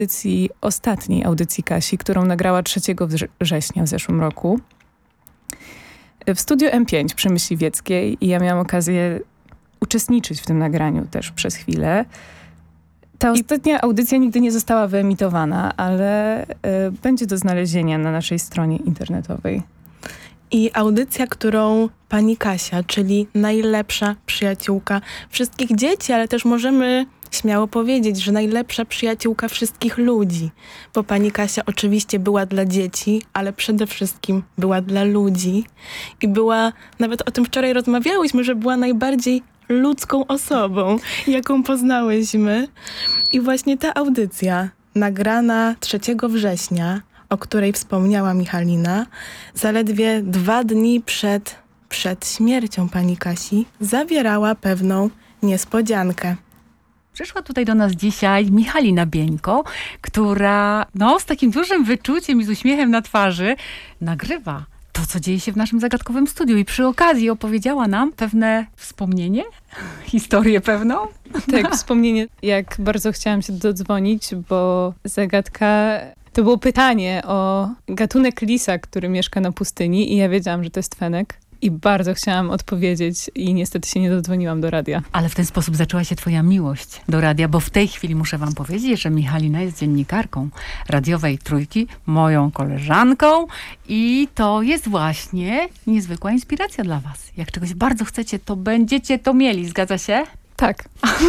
edycji, ostatniej audycji Kasi, którą nagrała 3 września w zeszłym roku w studiu M5 przy Myśliwieckiej i ja miałam okazję uczestniczyć w tym nagraniu też przez chwilę. Ta ostatnia audycja nigdy nie została wyemitowana, ale będzie do znalezienia na naszej stronie internetowej. I audycja, którą pani Kasia, czyli najlepsza przyjaciółka wszystkich dzieci, ale też możemy śmiało powiedzieć, że najlepsza przyjaciółka wszystkich ludzi. Bo pani Kasia oczywiście była dla dzieci, ale przede wszystkim była dla ludzi. I była, nawet o tym wczoraj rozmawiałyśmy, że była najbardziej ludzką osobą, jaką poznałyśmy. I właśnie ta audycja, nagrana 3 września, o której wspomniała Michalina, zaledwie 2 dni przed śmiercią pani Kasi, zawierała pewną niespodziankę. Przyszła tutaj do nas dzisiaj Michalina Bieńko, która z takim dużym wyczuciem i z uśmiechem na twarzy nagrywa to, co dzieje się w naszym zagadkowym studiu. I przy okazji opowiedziała nam pewne wspomnienie, historię pewną. Tak, wspomnienie, jak bardzo chciałam się dodzwonić, bo zagadka... To było pytanie o gatunek lisa, który mieszka na pustyni i ja wiedziałam, że to jest fenek. I bardzo chciałam odpowiedzieć i niestety się nie dodzwoniłam do radia. Ale w ten sposób zaczęła się twoja miłość do radia, bo w tej chwili muszę wam powiedzieć, że Michalina jest dziennikarką radiowej Trójki, moją koleżanką i to jest właśnie niezwykła inspiracja dla was. Jak czegoś bardzo chcecie, to będziecie to mieli. Zgadza się? Tak.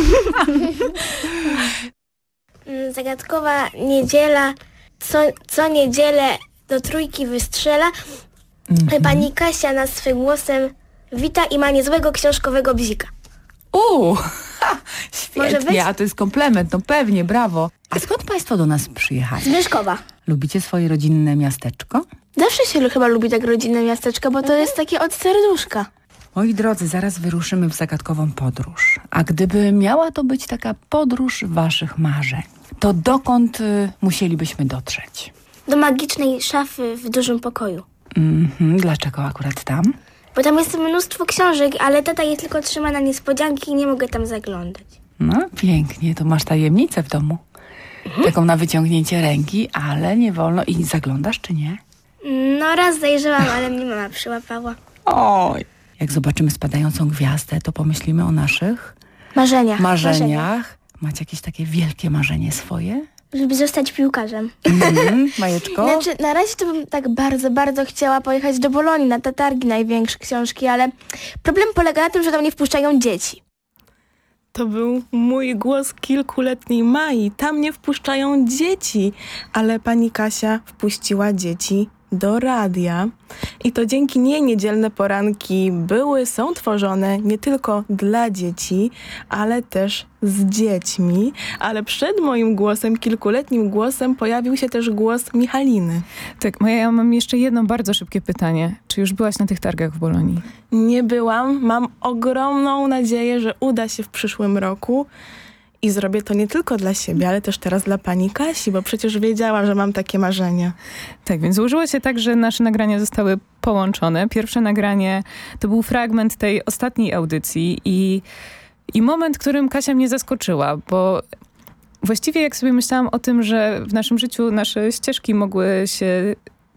Zagadkowa niedziela, co niedzielę do Trójki wystrzela. Pani Kasia nas swym głosem wita i ma niezłego książkowego bzika. Świetnie, Może być? a to jest komplement, no pewnie, brawo. A skąd państwo do nas przyjechali? Z Myszkowa. Lubicie swoje rodzinne miasteczko? Zawsze się chyba lubi tak rodzinne miasteczko, bo to jest takie od serduszka. Moi drodzy, zaraz wyruszymy w zagadkową podróż. A gdyby miała to być taka podróż waszych marzeń, to dokąd musielibyśmy dotrzeć? Do magicznej szafy w dużym pokoju. Dlaczego akurat tam? Bo tam jest mnóstwo książek, ale tata je tylko trzyma na niespodzianki i nie mogę tam zaglądać. No, pięknie, to masz tajemnicę w domu. Taką na wyciągnięcie ręki, ale nie wolno. I zaglądasz, czy nie? No raz zajrzałam, ale mnie mama przyłapała. Oj. Jak zobaczymy spadającą gwiazdę, to pomyślimy o naszych marzeniach. Macie jakieś takie wielkie marzenie swoje? Żeby zostać piłkarzem. Majeczko? Znaczy, na razie to bym tak bardzo, bardzo chciała pojechać do Bolonii na te targi największe książki, ale problem polega na tym, że tam nie wpuszczają dzieci. To był mój głos kilkuletniej Mai. Tam nie wpuszczają dzieci, ale pani Kasia wpuściła dzieci do radia. I to dzięki niej niedzielne poranki są tworzone nie tylko dla dzieci, ale też z dziećmi. Ale przed moim głosem, kilkuletnim głosem, pojawił się też głos Michaliny. Tak, ja mam jeszcze jedno bardzo szybkie pytanie. Czy już byłaś na tych targach w Bolonii? Nie byłam. Mam ogromną nadzieję, że uda się w przyszłym roku. I zrobię to nie tylko dla siebie, ale też teraz dla pani Kasi, bo przecież wiedziała, że mam takie marzenia. Tak, więc złożyło się tak, że nasze nagrania zostały połączone. Pierwsze nagranie to był fragment tej ostatniej audycji i moment, którym Kasia mnie zaskoczyła, bo właściwie jak sobie myślałam o tym, że w naszym życiu nasze ścieżki mogły się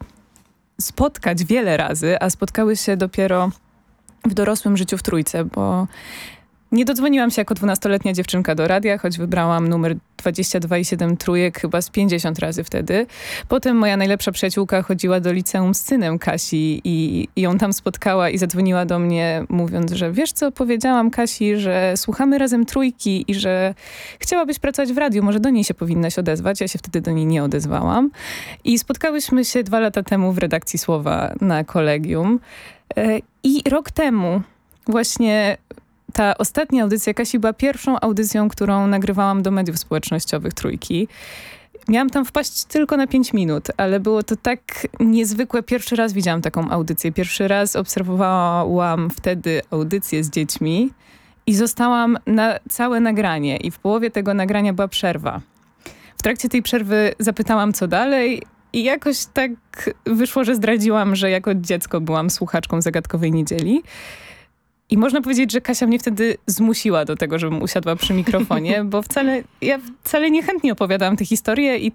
spotkać wiele razy, a spotkały się dopiero w dorosłym życiu w Trójce, bo nie dodzwoniłam się jako 12-letnia dziewczynka do radia, choć wybrałam numer 22,7 Trójek chyba z 50 razy wtedy. Potem moja najlepsza przyjaciółka chodziła do liceum z synem Kasi i ją tam spotkała i zadzwoniła do mnie mówiąc, że wiesz co, powiedziałam Kasi, że słuchamy razem Trójki i że chciałabyś pracować w radiu, może do niej się powinnaś odezwać. Ja się wtedy do niej nie odezwałam. I spotkałyśmy się 2 lata temu w redakcji Słowa na kolegium. I rok temu właśnie ta ostatnia audycja Kasi była pierwszą audycją, którą nagrywałam do mediów społecznościowych Trójki. Miałam tam wpaść tylko na 5 minut, ale było to tak niezwykłe. Pierwszy raz widziałam taką audycję. Pierwszy raz obserwowałam wtedy audycję z dziećmi i zostałam na całe nagranie. I w połowie tego nagrania była przerwa. W trakcie tej przerwy zapytałam, co dalej. I jakoś tak wyszło, że zdradziłam, że jako dziecko byłam słuchaczką Zagadkowej Niedzieli. I można powiedzieć, że Kasia mnie wtedy zmusiła do tego, żebym usiadła przy mikrofonie, bo ja wcale niechętnie opowiadałam te historie i